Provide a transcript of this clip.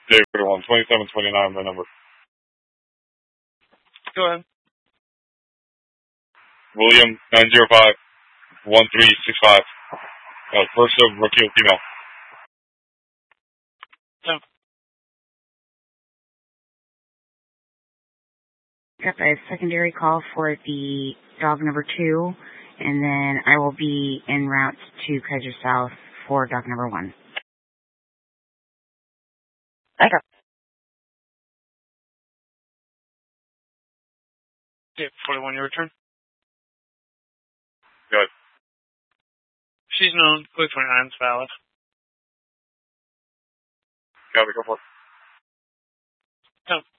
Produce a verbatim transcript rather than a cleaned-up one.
David one, twenty-seven twenty-nine, my number. Go ahead. William, nine zero five, one three six five. Uh, first of rookie female. No. Got a secondary call for the dog number two, and then I will be en route to Kaiser South for dog number one. Okay. Yeah, forty-one, your return. Good. She's known. Quick twenty-nine is valid. Got it, go for it. No.